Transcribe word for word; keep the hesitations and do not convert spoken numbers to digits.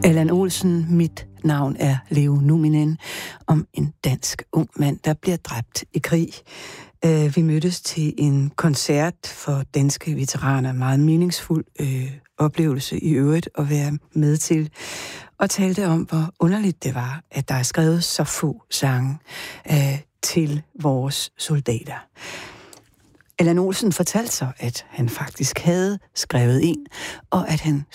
Allan Olsen, mit navn er Leo Numinen, om en dansk ung mand, der bliver dræbt i krig. Vi mødtes til en koncert for danske veteraner, meget meningsfuld øh, oplevelse i øvrigt at være med til, og talte om, hvor underligt det var, at der er skrevet så få sange øh, til vores soldater. Allan Olsen fortalte så, at han faktisk havde skrevet en, og at han